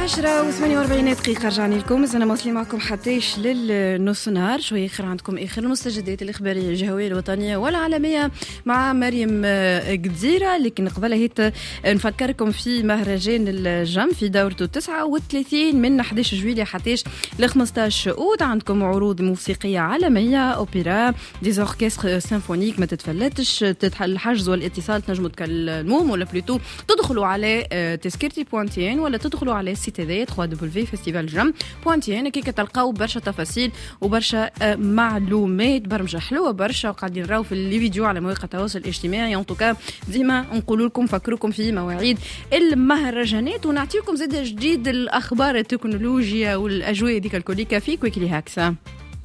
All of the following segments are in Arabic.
10:48 دقيقة رجعنا لكم. أنا موصلين معكم حتىش للنص نهار. شوية آخر عندكم آخر المستجدات الإخبارية الجهوية الوطنية والعالمية مع مريم قديرة. لكن قبل هيت نفكركم في مهرجان الجم في دورته 39 من 11 جويلية حتىش ل 15 أوت. عندكم عروض موسيقية عالمية، أوبرا، ديزوركستر سيمفونيك ما تتفلتش. الحجز والاتصال تنجموا تكلموهم ولا بلوتو تدخلوا على تذكرتي بوانتين ولا تدخلوا على السيت هذايا www.festivaljam.in. كي كتلقاو برشا تفاصيل وبرشا معلومات برمجة حلوة برشا، وقاعدين نراو في الفيديو على مواقع التواصل الاجتماعي. ان توكا ديما نقول لكم فكركم في مواعيد المهرجانات ونعطيكم زاد جديد الاخبار التكنولوجيا والاجواء ديك الكوليكا في كويكلي هاكسا.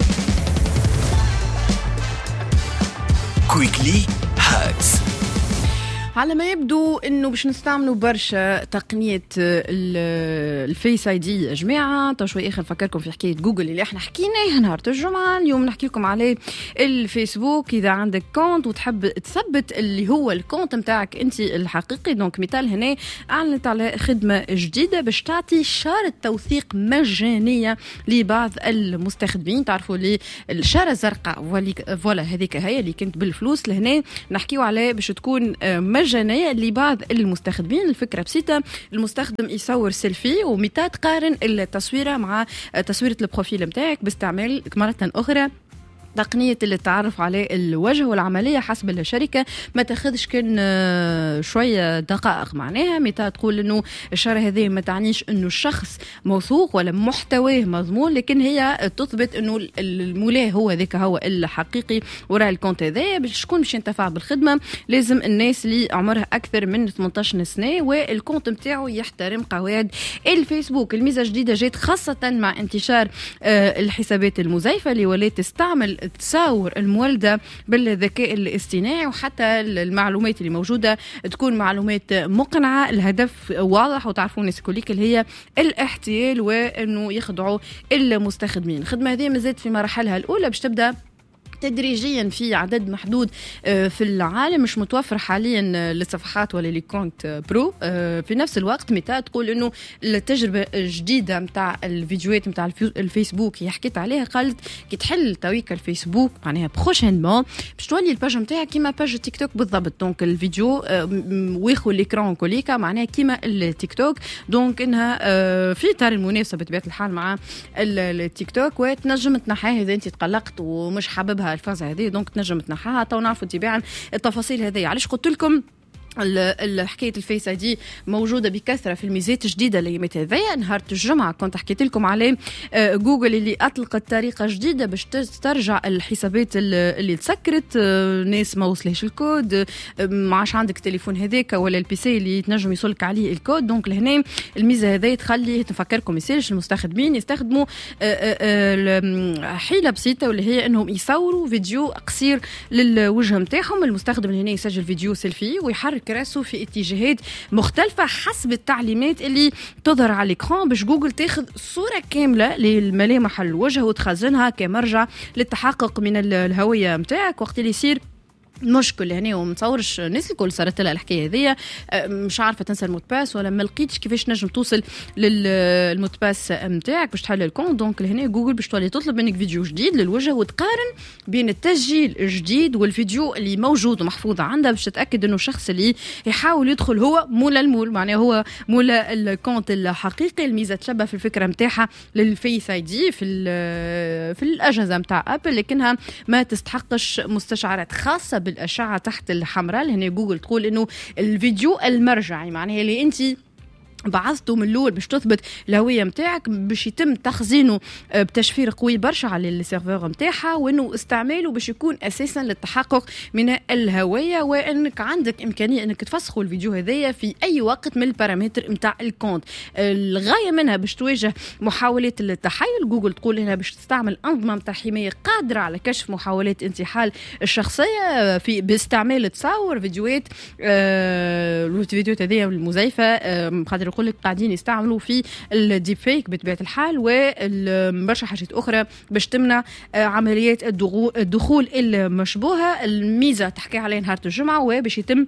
كويكلي هاكس. على ما يبدو انه باش نستعملوا برشا تقنيه الفيس اي دي يا جماعه. تو شوي اخر نفكركم في حكايه جوجل اللي احنا حكيناها نهار الجمعه. اليوم نحكي لكم عليه الفيسبوك. اذا عندك كونت وتحب تثبت اللي هو الكونت نتاعك انت الحقيقي، دونك مثال هنا اعلنت على خدمه جديده باش تعطي شاره توثيق مجانيه لبعض المستخدمين. تعرفوا لي الشاره الزرقاء فوالا هذيك هي اللي كنت بالفلوس. لهنا نحكيو عليه باش تكون مجانية لبعض المستخدمين. الفكرة بسيطة، المستخدم يصور سيلفي ومتى تقارن التصويرة مع تصويرة البروفيل متاعك باستعمال مرة أخرى تقنية التعرف على الوجه. والعملية حسب الشركة ما تاخذش كان شوية دقائق. معناها متى تقول انه الشارة هذه ما تعنيش انه الشخص موثوق ولا محتواه مضمون، لكن هي تثبت انه المولاه هو ذاك هو الحقيقي وراء الكونت هذا. باش تكون باش ينتفع بالخدمة لازم الناس اللي عمرها اكثر من 18 سنة والكونت متاعه يحترم قواعد الفيسبوك. الميزة جديدة جات خاصة مع انتشار الحسابات المزيفة اللي ولات تستعمل تصاور المولدة بالذكاء الاصطناعي، وحتى المعلومات اللي موجودة تكون معلومات مقنعة. الهدف واضح وتعرفون الناس كليك اللي هي الاحتيال وانه يخدعوا المستخدمين. الخدمة هذه مازالت في مراحلها الأولى باش تبدأ تدريجيا في عدد محدود في العالم، مش متوفر حاليا للصفحات ولا للكونت برو. في نفس الوقت متى تقول انه التجربه الجديده متاع الفيديوهات متاع الفيسبوك هي حكيت عليها، قالت كي تحل تويك الفيسبوك معناها بروشينمون باش تولي الباج نتاعك كيما باج تيك توك بالضبط. دونك الفيديو وياخذ الاكران كوليكا معناها كيما التيك توك. دونك انها في اطار المناسبه بطبيعه الحال مع التيك توك، وتنجم تنحاها اذا انت تقلقت ومش حاببها الفازة هذه. دونك تنجم تنحاها. تو نعرفوا تباعا التفاصيل هذه. علاش قلت لكم الحكايه الفيس اي دي موجوده بكثره في الميزات الجديده اللي هذيا. نهار الجمعه كنت حكيت لكم عليه جوجل اللي اطلقت طريقه جديده باش ترجع الحسابات اللي تسكرت. ناس ما وصلهش الكود، ما عادش عندك تليفون هذاك ولا البيسي اللي تنجم يوصلك عليه الكود. دونك لهنا الميزه هذه تخلي نفكركم يسالش المستخدمين يستخدموا حيله بسيطه واللي هي انهم يصوروا فيديو قصير للوجه نتاعهم. المستخدم هنا يسجل فيديو سيلفي ويحرك راسه في اتجاهات مختلفة حسب التعليمات اللي تظهر على الإكران باش جوجل تاخذ صورة كاملة للملامح الوجه وتخزنها كمرجع للتحقق من الهوية متاعك. وقت اللي يصير مشكل هنا ومتصورش الناس الكل صارت لها الحكايه هذيا، مش عارفه تنسى الموت باس ولا ما لقيتش كيفاش نجم توصل للموت باس نتاعك باش تحل الكونت. دونك لهنا جوجل باش تولي تطلب منك فيديو جديد للوجه وتقارن بين التسجيل الجديد والفيديو اللي موجود ومحفوظ عندها باش تتاكد انه الشخص اللي يحاول يدخل هو مولا المول، معناه هو مولا الكونت الحقيقي. الميزه تشبه في الفكره نتاعها للفيس اي دي في الاجهزه نتاع ابل، لكنها ما تستحقش مستشعرات خاصه بالأشعة تحت الحمراء. لهنا جوجل تقول إنه الفيديو المرجعي معناه اللي أنت بعثته من الاول باش تثبت الهويه نتاعك باش يتم تخزينه بتشفير قوي برشا على السيرفر نتاعها، وانه استعماله باش يكون اساسا للتحقق من الهويه، وانك عندك امكانيه انك تفسخوا الفيديو هذايا في اي وقت من البارامتر نتاع الكونت. الغايه منها باش تواجه محاولات التحايل. جوجل تقول هنا باش تستعمل انظمه نتاع حمايه قادره على كشف محاولات انتحال الشخصيه في باستعمال تصاور فيديوهات الفيديوهات هذيا المزيفه. قادر يقول لك قاعدين يستعملوا في الديب فيك بطبيعه الحال وبرشا حاجات اخرى باش تمنع عمليات الدخول المشبوهه. الميزه تحكي عليها نهار الجمعه وباش يتم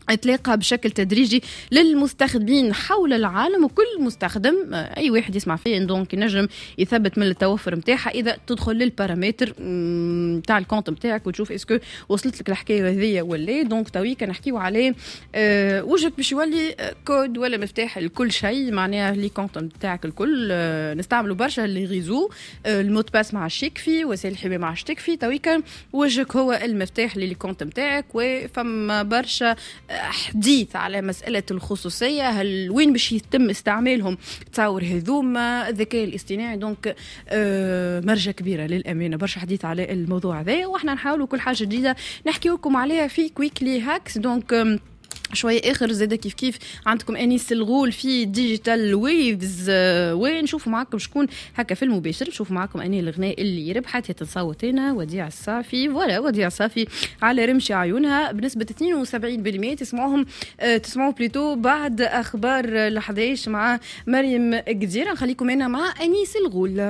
تلاقى بشكل تدريجي للمستخدمين حول العالم، وكل مستخدم اي واحد يسمع فيه دونك ينجم يثبت من التوفر نتاعها اذا تدخل للبارامتر نتاع الكونت نتاعك وتشوف اسكو وصلت لك الحكايه هذيا ولا. دونك تويك نحكيو عليه وجهك باش يولي كود ولا مفتاح لكل شيء، معناها لي كونت نتاعك الكل نستعملوا برشا لي ريزو، المود باس ما عادش يكفي، وسائل الحمايه ما عادش تكفي، تويك وجهك هو المفتاح للي كونت نتاعك. وفما برشا حديث على مسألة الخصوصية، هل وين باش يتم استعمالهم تصور هذوما الذكاء الاصطناعي. دونك مرجع كبيرة للأمانة، برشا حديث على الموضوع هذا، وإحنا نحاولوا كل حاجة جديدة نحكي لكم عليها في كويكلي هاكس. دونك شوية آخر زادة كيف عندكم أنيس الغول في ديجيتال ويفز، ونشوفوا معكم شكون هكا في المباشر، نشوفوا معكم أني الغناء اللي ربحت يتصوت هنا وديع الصافي. ولا وديع الصافي على رمش عيونها بنسبة 72%. تسمعوا بليتو بعد أخبار 11 مع مريم قدير. نخليكم هنا مع أنيس الغول.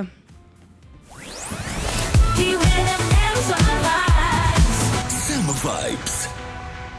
Summer Vibes.